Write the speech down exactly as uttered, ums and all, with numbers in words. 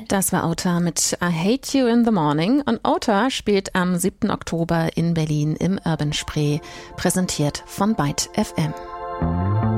Das war Ota mit I Hate You in the Morning. Und Ota spielt am siebten Oktober in Berlin im Urban Spree, präsentiert von Byte F M.